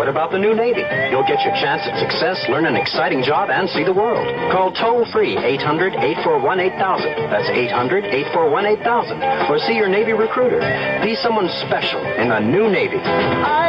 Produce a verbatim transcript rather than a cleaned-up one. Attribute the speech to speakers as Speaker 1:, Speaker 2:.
Speaker 1: about the new Navy? You'll get your chance at success, learn an exciting job, and see the world. Call toll-free eight hundred, eight four one, eight thousand. That's eight hundred, eight four one, eight thousand. Or see your Navy recruiter. Be someone special in the new Navy. I